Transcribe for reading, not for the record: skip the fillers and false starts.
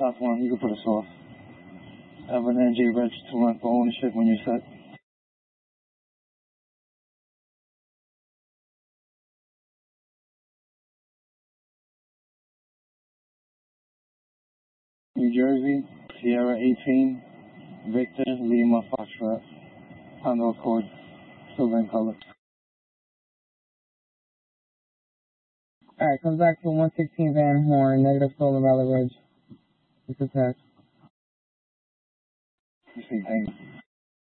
South 1, you can put us off. Have an NJ Reg to run for ownership when you're set. New Jersey, Sierra 18, Victor, Lima, Foxtrot, Honda Accord, silver in color. Alright, comes back to 116 Van Horn, negative stolen Valley Ridge. It's a text. You see, thank you.